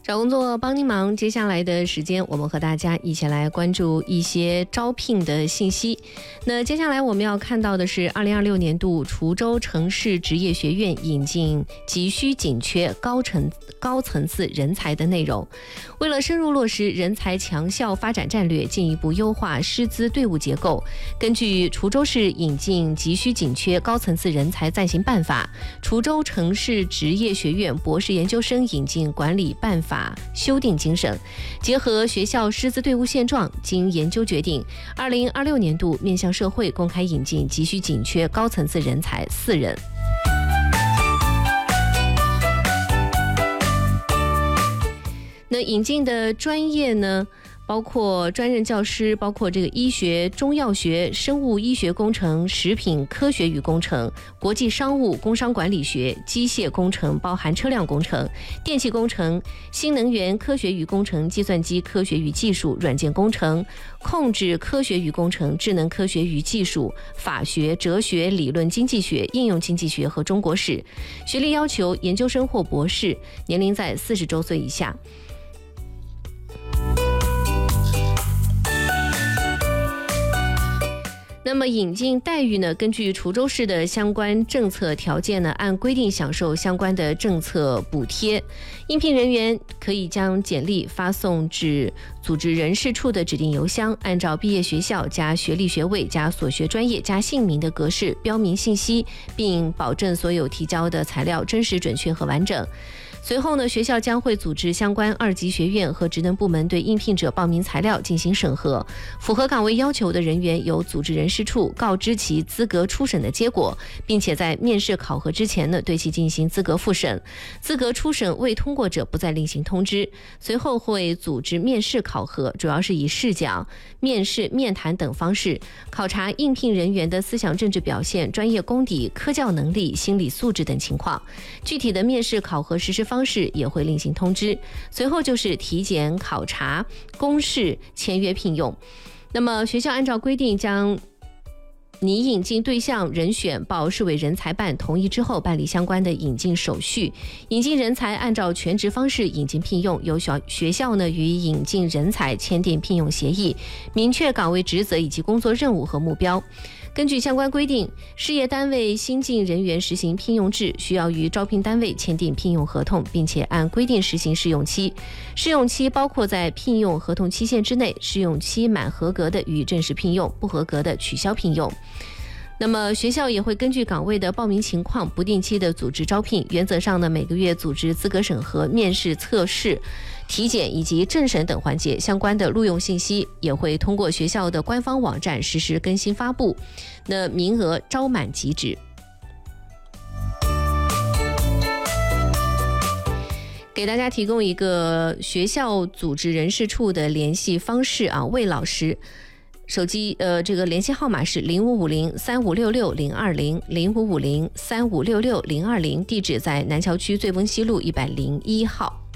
找工作帮您忙，接下来的时间我们和大家一起来关注一些招聘的信息。那接下来我们要看到的是2026年度滁州城市职业学院引进急需紧缺高层次人才的内容。为了深入落实人才强校发展战略，进一步优化师资队伍结构，根据滁州市引进急需紧缺高层次人才暂行办法，滁州城市职业学院博士研究生引进管理办法修订精神，结合学校师资队伍现状，经研究决定，2026年度面向社会公开引进急需紧缺高层次人才4人。那引进的专业呢，包括专任教师，包括这个医学、中药学、生物医学工程、食品科学与工程、国际商务、工商管理学、机械工程，包含车辆工程、电气工程、新能源科学与工程、计算机科学与技术、软件工程、控制科学与工程、智能科学与技术、法学、哲学、理论经济学、应用经济学和中国史。学历要求研究生或博士，年龄在40周岁以下。那么引进待遇呢？根据滁州市的相关政策条件呢，按规定享受相关的政策补贴。应聘人员可以将简历发送至组织人事处的指定邮箱，按照毕业学校加学历学位加所学专业加姓名的格式标明信息，并保证所有提交的材料真实准确和完整。随后呢，学校将会组织相关2级学院和职能部门对应聘者报名材料进行审核，符合岗位要求的人员由组织人事处告知其资格初审的结果，并且在面试考核之前呢，对其进行资格复审。资格初审未通过者不再另行通知。随后会组织面试考核，主要是以试讲、面试、面谈等方式考察应聘人员的思想政治表现、专业功底、科教能力、心理素质等情况。具体的面试考核实施方式也会另行通知。随后就是体检、考察、公示、签约聘用。那么学校按照规定将拟引进对象人选报市委人才办同意之后办理相关的引进手续。引进人才按照全职方式引进聘用，由学校呢与引进人才签订聘用协议，明确岗位职责以及工作任务和目标。根据相关规定，事业单位新进人员实行聘用制，需要与招聘单位签订聘用合同，并且按规定实行试用期。试用期包括在聘用合同期限之内，试用期满合格的予以正式聘用，不合格的取消聘用。那么学校也会根据岗位的报名情况不定期的组织招聘，原则上呢，每个月组织资格审核、面试、测试、体检以及政审等环节。相关的录用信息也会通过学校的官方网站实时更新发布。那名额招满即止。给大家提供一个学校组织人事处的联系方式啊，魏老师。手机这个联系号码是05503566-020 05503566-020，地址在南桥区醉翁西路101号。